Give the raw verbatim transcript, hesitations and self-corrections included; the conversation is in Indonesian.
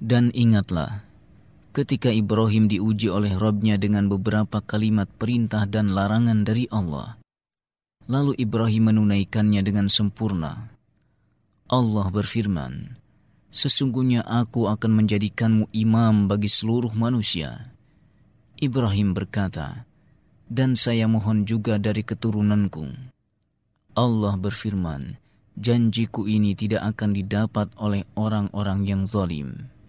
Dan ingatlah, ketika Ibrahim diuji oleh Rabb-Nya dengan beberapa kalimat perintah dan larangan dari Allah, lalu Ibrahim menunaikannya dengan sempurna. Allah berfirman, "Sesungguhnya aku akan menjadikanmu imam bagi seluruh manusia." Ibrahim berkata, "Dan saya mohon juga dari keturunanku." Allah berfirman, "Janjiku ini tidak akan didapat oleh orang-orang yang zalim."